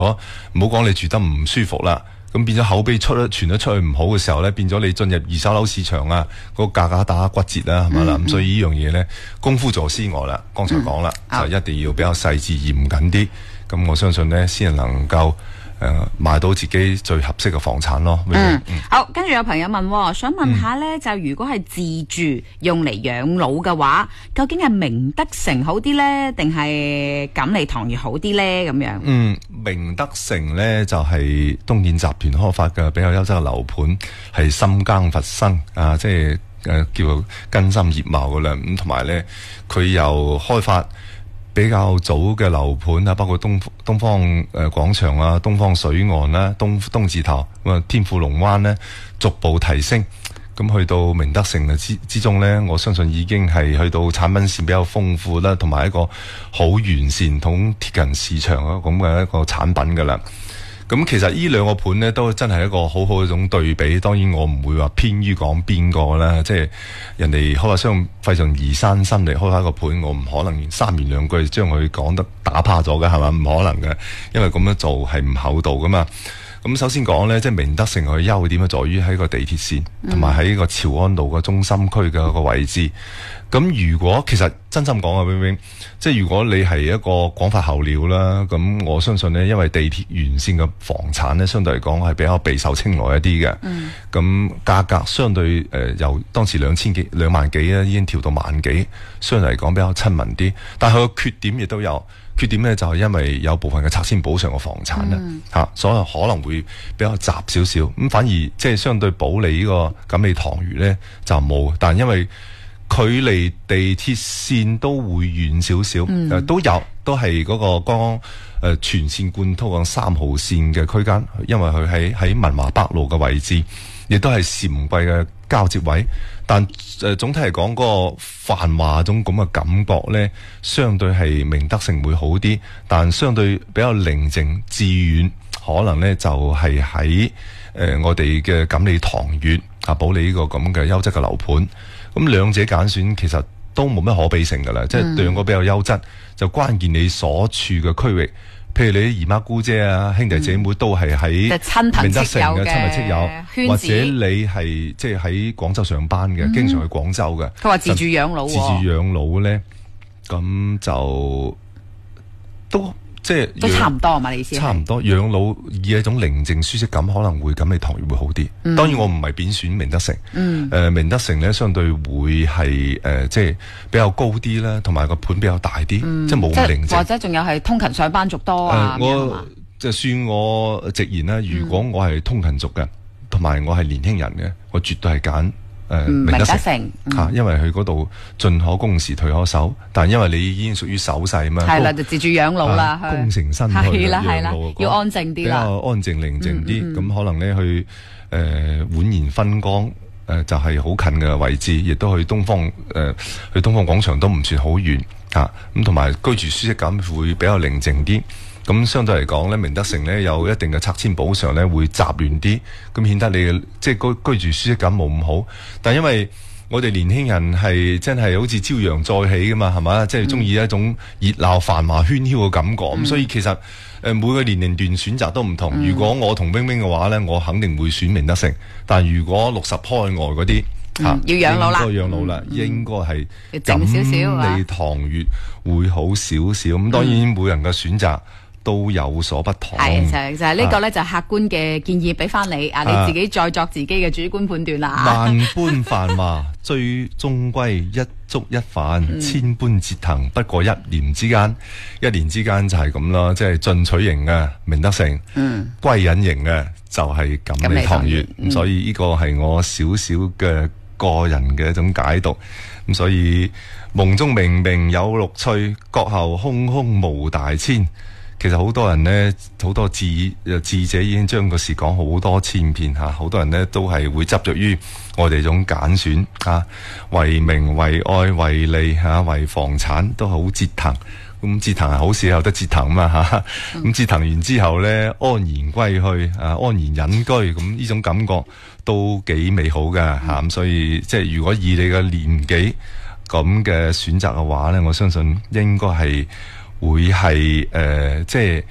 唔好講你住得唔舒服啦。咁變咗口碑傳咗出去唔好嘅時候咧，變咗你進入二手樓市場啊，個價格打骨折啦，係咪啦？咁所以呢樣嘢咧，功夫在先我啦，剛才講啦，就一定要比較細緻嚴謹啲。咁我相信咧，先係能夠買到自己最合適嘅房產咯。 好，跟住有朋友問，想問下咧，就如果係自住用嚟養老嘅話，究竟係明德城好啲咧，定係錦利堂悅好啲咧？咁樣。 明德城咧就係東建集團開發嘅比較優質嘅樓盤，係深耕佛生啊，即係叫做根深葉茂嘅啦。咁同埋咧，佢又開發比較早嘅樓盤啊，包括東方廣場啊、東方水岸啦、東字頭咁啊、天婦龍灣咧，逐步提升。咁去到明德城之中呢，我相信已經係去到產品線比較豐富啦，同埋一個好完善同貼近市場咁嘅一個產品噶啦。咁其實呢兩個盤呢，都真係一個好好嘅一種對比。當然我唔會話偏於講邊個啦，即係人哋開發商費盡移山心嚟開發一個盤，我唔可能三言兩句將佢講得打趴咗嘅，係嘛？唔可能嘅，因為咁樣做係唔厚道噶嘛。咁首先講呢，即係明德城佢優點咧，在於喺個地鐵線同埋喺個潮安路個中心區嘅個位置。咁如果其實真心講啊，冰冰，即係如果你係一個廣發候鳥啦，咁我相信呢，因為地鐵沿線嘅房產呢，相對嚟講係比較備受青睞一啲嘅。咁價格相對由當時2萬幾咧，已經調到1萬幾，相對嚟講比較親民啲。但係佢個缺點亦都有。缺點咧就係因為有部分嘅拆遷補償嘅房產咧所以可能會比較雜少少，咁反而即係相對保利呢個錦利堂悅咧就冇，但因為距離地鐵線都會遠少少，都係嗰個剛全線貫通嘅3號線嘅區間，因為佢喺文華北路嘅位置，亦都係禪桂嘅交接位。但總體嚟講，嗰個繁華種咁嘅感覺咧，相對係明德城會好啲，但相對比較寧靜致遠，可能咧就係喺我哋嘅錦利堂悅保利呢個咁嘅優質嘅樓盤。咁兩者揀選其實都冇乜可比性噶啦，即係兩個比較優質，就關鍵你所處嘅區域。譬如你啲姨媽姑姐啊、兄弟姐妹都係喺明德城嘅親朋戚友，或者你係即係喺廣州上班嘅，經常去廣州嘅。 佢話自住養老，自住養老咧，咁就都即係都差唔多嘛？你意思差唔多養老以一種寧靜舒適感，可能會錦利堂悅會好啲。當然我唔係貶選明德城，明德城咧相對會係即係比較高啲啦，同埋個盤比較大啲，即係冇咁寧靜。 或者仲有係通勤上班族多啊？ 我就算我直言啦，如果我係通勤族嘅，同埋我係年輕人嘅，我絕對係揀明德城因為佢嗰度進可攻時退可守，但因為你已經屬於守勢嘛， 係啦，就自住養老啦， 功成身退養老， 要安靜啲啦， 比較安靜寧靜啲，咁可能咧去煥然分江就係好近嘅位置，亦都去東方廣場都唔算好遠咁同埋居住舒適感會比較寧靜啲。咁相對嚟講咧，明德城咧有一定嘅拆遷補償咧，會雜亂啲，咁顯得你嘅即係居住舒適感冇咁好。但因為我哋年輕人係真係好似朝陽再起噶嘛，係嘛？即係中意一種熱鬧繁華喧囂嘅感覺。咁所以其實每個年齡段選擇都唔同。如果我同冰冰嘅話咧，我肯定會選明德城。但如果60開外嗰啲要養老啦， 應該養老啦，應該係錦利堂悅會好少少。咁當然每人嘅選擇都有所不同， 係就係呢個咧，就客觀嘅建議俾翻你你自己再作自己嘅主觀判斷啦。 萬般繁華最終歸一粥一飯，千般折騰不過一念之間。一念之間就係咁啦，即係進取型嘅明德城，歸隱型嘅就係錦利堂悅。所以呢個係我少少嘅個人嘅一種解讀。咁所以夢中明明有綠翠，閣後空空無大千。其實好多人呢，好多智者已經將個事講好多千遍好多人呢都係會執着於我哋種揀選為名為愛為利為房產都好折騰。咁折騰係好事，有得折騰嘛咁折騰完之後呢，安然歸去安然隱居，咁呢種感覺都幾美好㗎咁所以即係如果以你嘅年紀咁嘅選擇嘅話呢，我相信應該係會係即係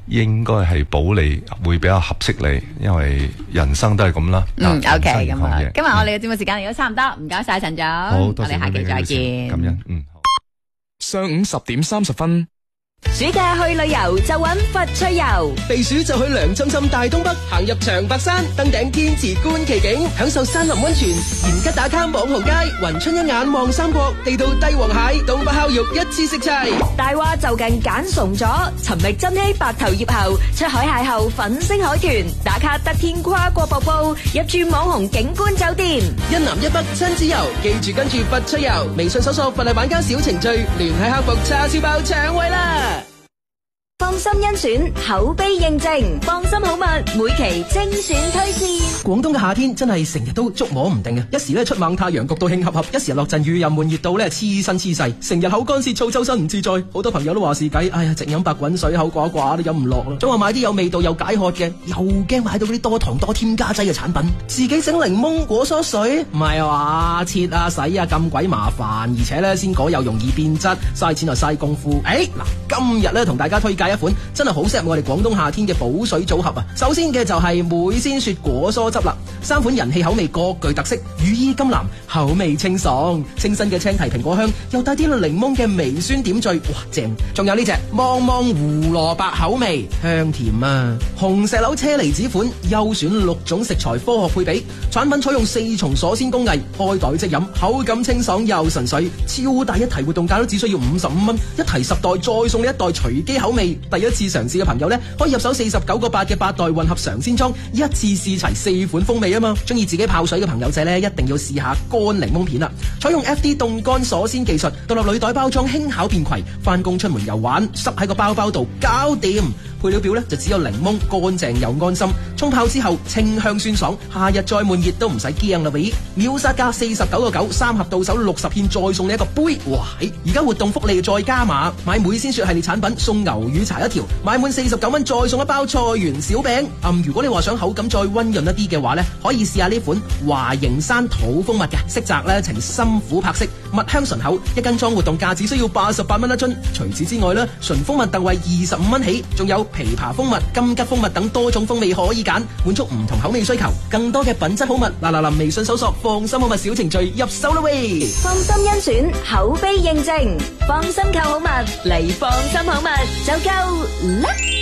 應該係保利會比較合適你，因為人生都係咁啦。 OK， 咁啊，今日我哋嘅節目時間嚟到差唔多，唔該晒陳總， 好，多謝我哋下期再見。 感恩，好。 上午10:30。 暑假去旅遊就揾佛趣遊， 避暑就去涼浸浸大東北，行入長白山，登頂天池觀奇景，享受山林溫泉，鹽吉打卡網紅街，雲春一眼望三國，地道帝王蟹，東北烤肉一次食齊。 大話就近揀崇咗，尋覓珍稀白頭葉後，出海邂逅粉星海豚，打卡得天跨過瀑布，入住網紅景觀酒店， 一南一北親子遊，記住跟住佛趣遊，微信搜索佛麗玩家小程序，聯繫客服叉燒包搶位啦！ 放心甄選，口碑認證，放心好物，每期精選推薦。 廣東嘅夏天真係成日都捉摸唔定嘅，一時咧出猛太陽焗到興合合，一時落陣雨又悶熱到咧黐身黐細，成日口乾舌燥，周身唔自在。好多朋友都話是計，哎呀，直飲白滾水，口寡寡都飲唔落啦。總話買啲有味道又解渴嘅，又驚買到啲多糖多添加劑嘅產品。自己整檸檬果蔬水，唔係話切啊洗啊咁鬼麻煩，而且咧鮮果又容易變質，嘥錢又嘥功夫。嗱，今日咧同大家推介一款真係好適合我哋廣東夏天嘅補水組合啊！首先嘅就係美鮮雪果蔬汁啦，3款人氣口味各具特色，羽衣甘藍，口味清爽，清新嘅青提蘋果香，又帶啲檸檬嘅微酸點綴，哇正！仲有呢隻芒芒胡蘿蔔口味，香甜啊！紅石榴車厘子款，優選6種食材科學配比，產品採用4重鎖鮮工藝，開袋即飲，口感清爽又純粹，超大一提活動價都只需要55蚊，一提10袋再送你1袋隨機口味。第一次嘗試嘅朋友呢，可以入手49個8嘅8袋混合嘗鮮裝，一次試齊4款風味啊嘛！中意自己泡水嘅朋友仔呢，一定要試下乾檸檬片啦！採用 FD 凍乾鎖鮮技術，獨立鋁袋包裝，輕巧便攜，翻工出門遊玩，塞喺個包包度搞掂。配料表呢，就只有檸檬，乾淨又安心。沖泡之後清香酸爽，夏日再悶熱都唔使驚啦喂！秒殺價49個9，三盒到手60片，再送你一個杯。哇！而家活動福利再加碼，買美鮮雪系列產品送牛乳茶1條，買滿49蚊再送一包菜園小餅。如果你話想口感再溫潤一啲嘅話呢，可以試下呢款華盈山土蜂蜜嘅，色澤呢呈深琥珀色，蜜香順口，一斤裝活動價只需要88蚊一樽。除此之外呢，純蜂蜜特惠25蚊起，仲有枇杷蜂蜜、金桔蜂蜜等多種風味可以揀，滿足唔同口味需求。更多嘅品質好物，嗱，微信搜索放心好物小程序入手啦喂！ 放心甄選，口碑認證，放心購好物嚟放心好物就夠啦！